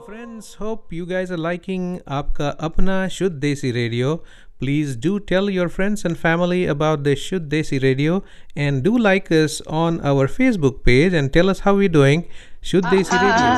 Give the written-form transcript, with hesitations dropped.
friends, hope you guys are liking Aapka Apna Shuddh Desi Radio. Please do tell your friends and family about the Shuddh Desi Radio and do like us on our Facebook page and tell us how we're doing. Shuddh Desi Radio.